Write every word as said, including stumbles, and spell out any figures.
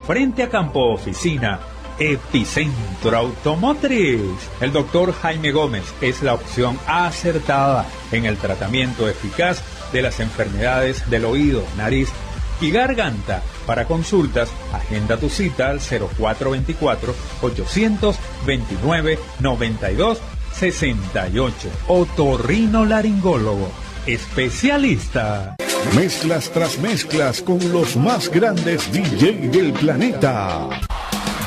frente a Campo Oficina. Epicentro Automotriz. El doctor Jaime Gómez es la opción acertada en el tratamiento eficaz de las enfermedades del oído, nariz y garganta. Para consultas, agenda tu cita al cero cuatro dos cuatro, ocho dos nueve, nueve dos seis ocho. Otorrinolaringólogo, especialista. Mezclas tras mezclas con los más grandes D J del planeta.